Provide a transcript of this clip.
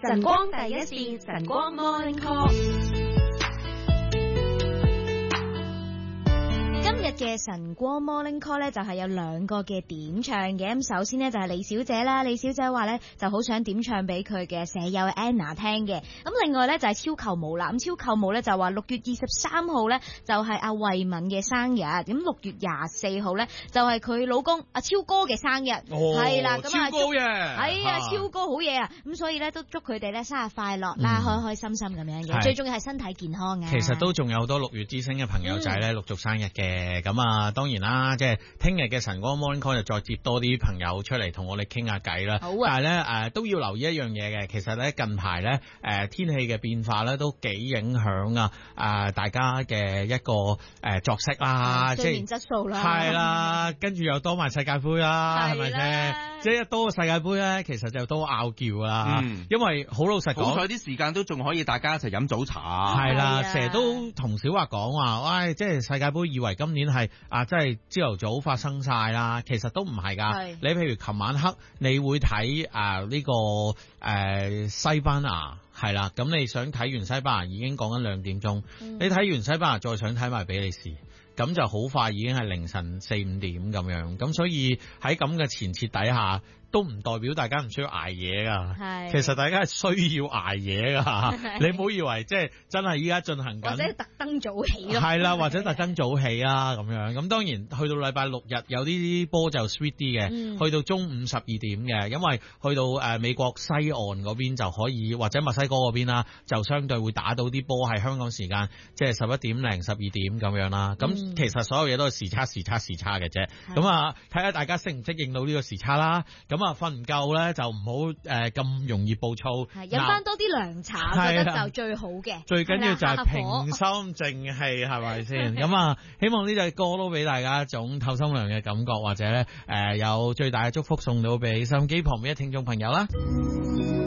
晨光第一線，晨光 Morning Call。 今日嘅晨光 Morning Call 咧就係有兩個嘅點唱嘅，咁首先呢，就係李小姐啦，李小姐話咧就好想點唱俾佢嘅舍友 Anna 聽嘅，咁另外咧就係超舅母啦，咁超舅母咧就話6月23號咧就係阿慧敏嘅生日，咁6月24號咧就係佢老公阿超哥嘅生日，係啦，咁啊超哥嘅， 係啊，超哥好嘢啊，咁所以咧都祝佢哋咧生日快樂啦，開開心心咁樣嘅，最重要係身體健康啊。 其實都仲有好多6月之星嘅朋友仔咧陸續生日嘅，咁啊當然啦，即係聽日嘅晨光 Morning Call 就再接多啲朋友出嚟同我哋傾下偈啦。好啊，但係咧都要留意一樣嘢嘅，其實咧近排咧天氣嘅變化咧都幾影響大家嘅一個作息啦，即係睡眠質素啦，係啦，跟住又多埋世界盃啦，係咪先？即係一多個世界盃咧，其實就多拗撬啦。因為好老實講， 好彩啲時間都仲可以大家一齊飲早茶。 係啦，成日都同小華講話，喂，即係世界盃以為今年係即係朝頭早發生晒啦，其實都唔係㗎。你譬如琴晚黑，你會睇呢個西班牙係啦，咁你想睇完西班牙已經講緊2點鐘，你睇完西班牙再想睇埋比利時。咁就好快已經係凌晨4-5點咁樣，咁所以喺咁嘅前設底下，都唔代表大家唔需要捱夜㗎。其實大家係需要捱夜㗎。你唔好以為即係真係依家進行緊， 或者特登早起咯。 係啦，或者特登早起啊咁樣。咁當然去到禮拜6日有啲波就 sweet 啲嘅，去到中午12點嘅，因為去到美國西岸嗰邊就可以，或者墨西哥嗰邊啦，就相對會打到啲波係香港時間即係11點零12點咁樣啦。咁其實所有嘢都係時差嘅啫。咁睇下大家適唔適應到呢個時差啦。咁瞓唔夠咧就唔好咁容易暴躁， 飲翻多啲涼茶，覺得就最好嘅。 最緊要就係平心靜氣，係咪先？咁希望呢隻歌都俾大家一種透心涼嘅感覺，或者咧有最大嘅祝福送到俾收音機旁邊嘅聽眾朋友啦。